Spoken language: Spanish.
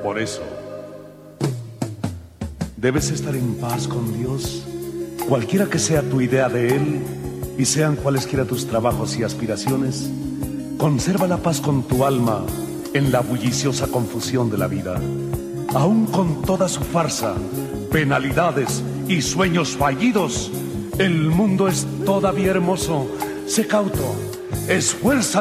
Por eso, debes estar en paz con Dios, cualquiera que sea tu idea de Él y sean cualesquiera tus trabajos y aspiraciones. Conserva la paz con tu alma en la bulliciosa confusión de la vida. Aún con toda su farsa, penalidades y sueños fallidos, el mundo es todavía hermoso. Sé cauto, esfuerza.